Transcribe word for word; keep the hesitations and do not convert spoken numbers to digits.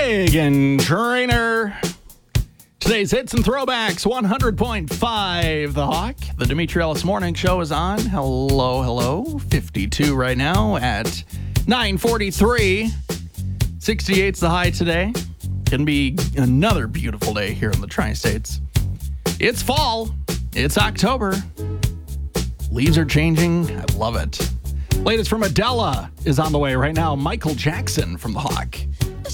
Megan Trainer. Today's hits and throwbacks, one hundred point five The Hawk. The Dimitri Ellis Morning Show is on. Hello, hello. fifty-two right now at nine forty-three. sixty-eight's the high today. Can be another beautiful day here in the Tri-States. It's fall. It's October. Leaves are changing. I love it. Latest from Adele is on the way right now. Michael Jackson from The Hawk.